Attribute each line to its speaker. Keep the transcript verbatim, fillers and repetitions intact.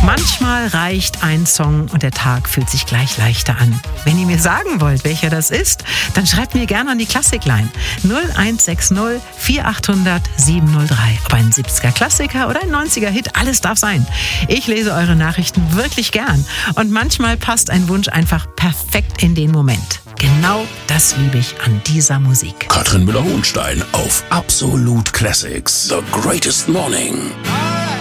Speaker 1: Manchmal reicht ein Song und der Tag fühlt sich gleich leichter an. Wenn ihr mir sagen wollt, welcher das ist, dann schreibt mir gerne an die Klassikline null eins sechs null vier acht null null sieben null drei. Ob ein siebziger Klassiker oder ein neunziger Hit, alles darf sein. Ich lese eure Nachrichten wirklich gern und manchmal passt ein Wunsch einfach perfekt in den Moment. Genau das liebe ich an dieser Musik.
Speaker 2: Katrin Müller-Hohenstein auf Absolute Classics. The Greatest Morning.